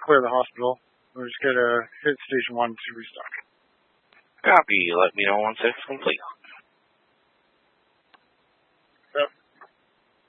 clear the hospital. We're just going to hit station 1 to restock. Copy. Let me know once it's complete.